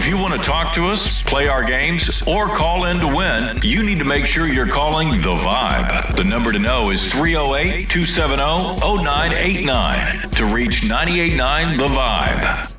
If you want to talk to us, play our games, or call in to win, you need to make sure you're calling The Vibe. The number to know is 308-270-0989 to reach 98.9 The Vibe.